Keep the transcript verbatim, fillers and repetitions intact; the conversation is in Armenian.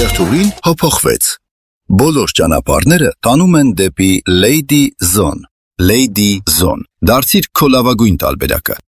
երթուղին հոփոխվեց։ Բոլոր ճանապարհները տանում են դեպի Lady Zone։ Lady Zone։ Դարձիր քո լավագույն տարբերակը։